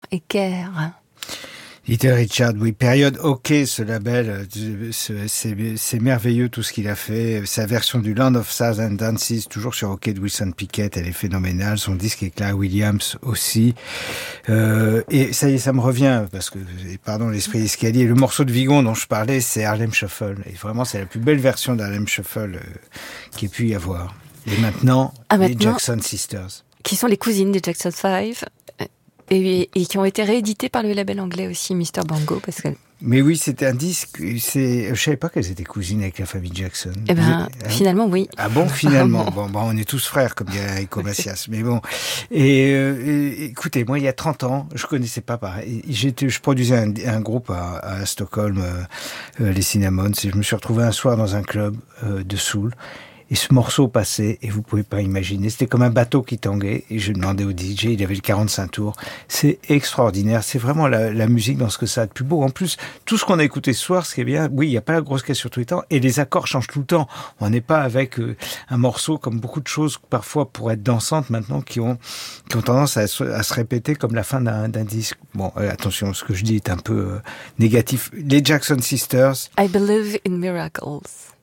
et Care. Little Richard, oui, période OK, ce label, c'est merveilleux tout ce qu'il a fait. Sa version du Land of Thousand Dances, toujours sur OK de Wilson Pickett, elle est phénoménale. Son disque avec Clara Williams aussi. Et ça y est, ça me revient, parce que, pardon, l'esprit d'escalier. Le morceau de Vigon dont je parlais, c'est Harlem Shuffle. Et vraiment, c'est la plus belle version d'Harlem Shuffle qu'il y ait pu y avoir. Et maintenant, les Jackson Sisters. Qui sont les cousines des Jackson 5. Et qui ont été réédités par le label anglais aussi, Mr. Bongo, parce que... Mais oui, c'était un disque, je savais pas qu'elles étaient cousines avec la famille Jackson. Eh ben, finalement, oui. Ah bon, finalement. Bon, on est tous frères, comme dirait Enrico Macias. Mais bon. Et écoutez, moi, il y a 30 ans, je connaissais pas pareil. Je produisais un groupe à Stockholm, les Cinnamons, et je me suis retrouvé un soir dans un club de soul. Et ce morceau passait, et vous pouvez pas imaginer, c'était comme un bateau qui tanguait, et je demandais au DJ, il avait le 45 tours. C'est extraordinaire, c'est vraiment la musique dans ce que ça a de plus beau. En plus, tout ce qu'on a écouté ce soir, ce qui est bien, oui, il n'y a pas la grosse caisse sur tout le temps, et les accords changent tout le temps. On n'est pas avec un morceau comme beaucoup de choses, parfois pour être dansantes maintenant, qui ont tendance à se répéter comme la fin d'un disque. Bon, attention, ce que je dis est un peu négatif. Les Jackson Sisters. I Believe in Miracles.